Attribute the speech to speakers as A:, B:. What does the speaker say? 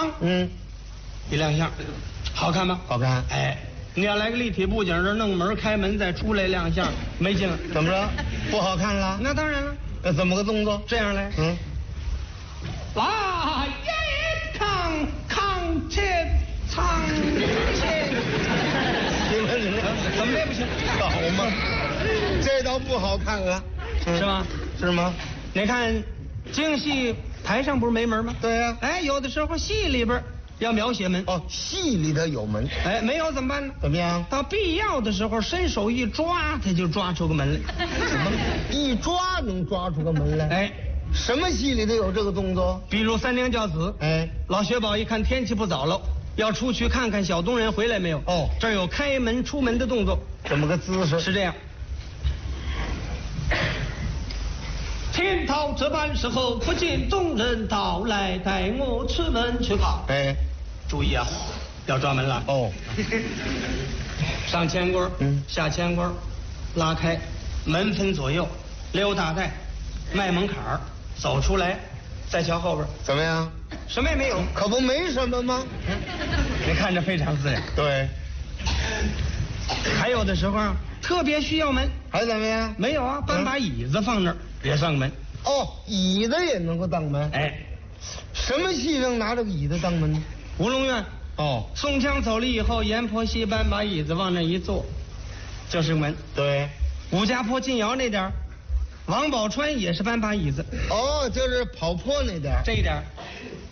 A: 当，一亮相，好看吗？
B: 好看。
A: 哎，你要来个立体布景，这弄门开门再出来亮相，没劲了。
B: 怎么着？不好看了？
A: 那当然了。
B: 那怎么个动作？
A: 这样来。来一康康切仓切。
B: 行了，
A: 怎么也不行？
B: 好嘛，这倒不好看了，
A: 是吗？
B: 是吗？
A: 你看，京戏台上不是没门吗？
B: 对呀。
A: 哎，有的时候戏里边要描写门。
B: 哦，戏里头有门。
A: 哎，没有怎么办呢？
B: 怎么样？
A: 到必要的时候，伸手一抓，他就抓出个门来。
B: 什么？一抓能抓出个门来？
A: 哎，
B: 什么戏里头有这个动作？
A: 比如三娘教子。
B: 哎，
A: 老薛宝一看天气不早了，要出去看看小东人回来没有。
B: 哦，
A: 这儿有开门出门的动作。
B: 怎么个姿势？
A: 是这样。天桃这般时候，不见众人到来，带我出门去看。
B: 哎，
A: 注意啊，要抓门了。
B: 哦，
A: 上前棍，下前棍，拉开，门分左右，溜大带，迈门槛儿，走出来，再瞧后边，
B: 怎么样？
A: 什么也没有，
B: 可不没什么吗？
A: 你看着非常自然。
B: 对。
A: 还有的时候特别需要门，
B: 还怎么样？
A: 没有啊，搬把椅子放那儿，也算个门。
B: 哦，椅子也能够当门。
A: 哎，
B: 什么戏能拿这个椅子当门？
A: 吴龙院。
B: 哦，
A: 宋江走了以后，阎婆惜搬把椅子往那一坐，就是个门。
B: 对。
A: 武家坡进窑那点儿，王宝钏也是搬把椅子。
B: 哦，就是跑坡那点儿。
A: 这一点儿，